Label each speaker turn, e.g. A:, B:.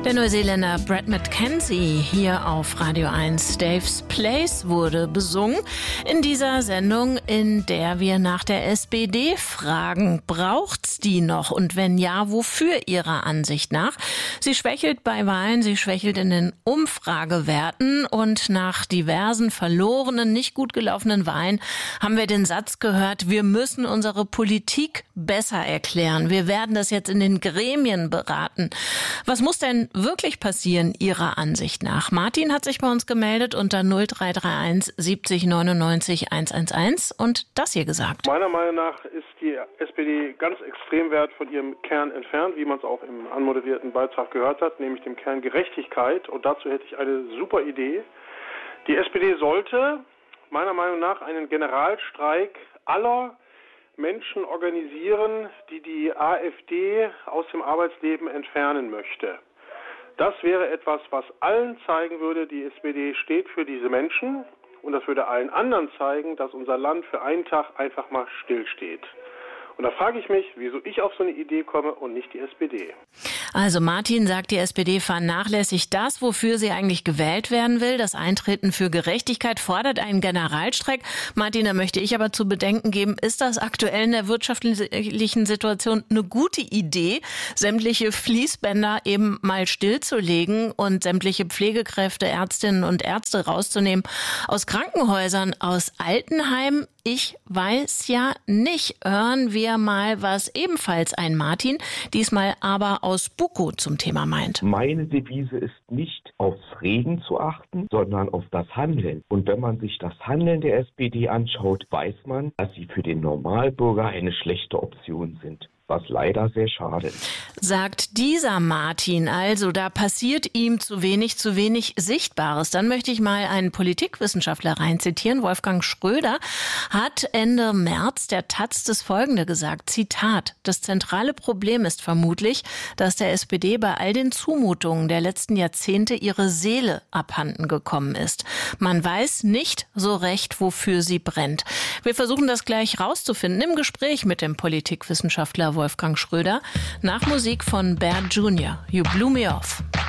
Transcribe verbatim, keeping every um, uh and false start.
A: Der Neuseeländer Brad McKenzie hier auf Radio eins. Dave's Place wurde besungen in dieser Sendung, in der wir nach der S P D fragen. Braucht's die noch? Und wenn ja, wofür Ihrer Ansicht nach? Sie schwächelt bei Wahlen, sie schwächelt in den Umfragewerten und nach diversen verlorenen, nicht gut gelaufenen Wahlen haben wir den Satz gehört, wir müssen unsere Politik besser erklären. Wir werden das jetzt in den Gremien beraten. Was muss denn wirklich passieren Ihrer Ansicht nach? Martin hat sich bei uns gemeldet unter null drei drei eins siebzig neunundneunzig hundertelf und das hier gesagt.
B: Meiner Meinung nach ist die S P D ganz extrem weit von ihrem Kern entfernt, wie man es auch im anmoderierten Beitrag gehört hat, nämlich dem Kern Gerechtigkeit. Und dazu hätte ich eine super Idee. Die S P D sollte meiner Meinung nach einen Generalstreik aller Menschen organisieren, die die AfD aus dem Arbeitsleben entfernen möchte. Das wäre etwas, was allen zeigen würde, die S P D steht für diese Menschen. Und das würde allen anderen zeigen, dass unser Land für einen Tag einfach mal stillsteht. Und da frage ich mich, wieso ich auf so eine Idee komme und nicht die S P D.
A: Also Martin sagt, die S P D vernachlässigt das, wofür sie eigentlich gewählt werden will. Das Eintreten für Gerechtigkeit fordert einen Generalstreik. Martin, da möchte ich aber zu bedenken geben, ist das aktuell in der wirtschaftlichen Situation eine gute Idee, sämtliche Fließbänder eben mal stillzulegen und sämtliche Pflegekräfte, Ärztinnen und Ärzte rauszunehmen aus Krankenhäusern, aus Altenheimen? Ich weiß ja nicht. Hören wir mal, was ebenfalls ein Martin, diesmal aber aus Buko zum Thema meint.
C: Meine Devise ist nicht aufs Reden zu achten, sondern auf das Handeln. Und wenn man sich das Handeln der S P D anschaut, weiß man, dass sie für den Normalbürger eine schlechte Option sind. Was leider sehr schade ist.
A: Sagt dieser Martin, also da passiert ihm zu wenig, zu wenig Sichtbares. Dann möchte ich mal einen Politikwissenschaftler reinzitieren. Wolfgang Schröder hat Ende März der Taz das Folgende gesagt, Zitat, das zentrale Problem ist vermutlich, dass der S P D bei all den Zumutungen der letzten Jahrzehnte ihre Seele abhanden gekommen ist. Man weiß nicht so recht, wofür sie brennt. Wir versuchen das gleich rauszufinden im Gespräch mit dem Politikwissenschaftler Wolfgang Schröder nach Musik von Bert Junior You Blew Me Off.